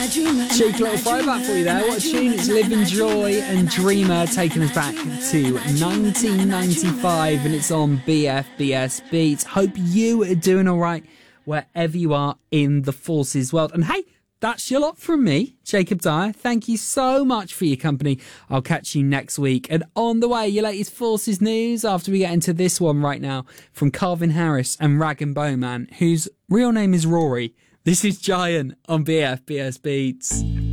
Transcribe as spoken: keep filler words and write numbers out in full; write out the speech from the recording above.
Cheeky little throwback for you there. What a tune. It's Live in Joy and Dreamer taking us back to nineteen ninety-five, and it's on B F B S Beats. Hope you are doing all right wherever you are in the Forces world. And hey, that's your lot from me, Jacob Dyer. Thank you so much for your company. I'll catch you next week. And on the way, your latest Forces news after we get into this one right now from Calvin Harris and Rag and Bowman, whose real name is Rory. This is Giant on B F B S Beats.